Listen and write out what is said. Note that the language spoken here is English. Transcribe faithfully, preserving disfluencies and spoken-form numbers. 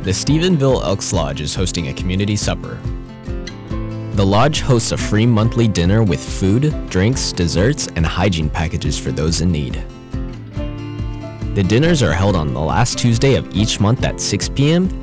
The Stephenville Elks Lodge is hosting a community supper. The lodge hosts a free monthly dinner with food, drinks, desserts, and hygiene packages for those in need. The dinners are held on the last Tuesday of each month at six p.m.